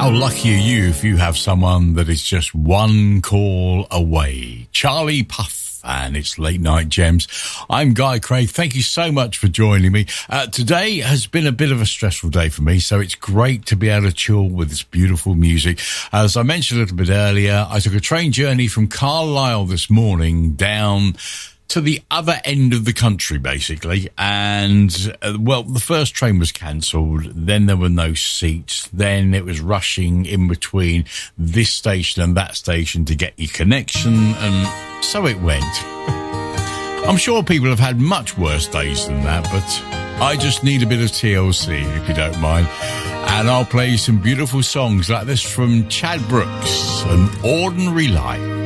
How lucky are you if you have someone that is just one call away? Charlie Puth, and it's Late Night Gems. I'm Guy Craig. Thank you so much for joining me. Today has been a bit of a stressful day for me, so it's great to be able to chill with this beautiful music. As I mentioned a little bit earlier, I took a train journey from Carlisle this morning down to the other end of the country, basically. And, well, the first train was cancelled. Then there were no seats. Then it was rushing in between this station and that station to get your connection. And so it went. I'm sure people have had much worse days than that, but I just need a bit of TLC, if you don't mind. And I'll play you some beautiful songs like this from Chad Brooks, An Ordinary Life.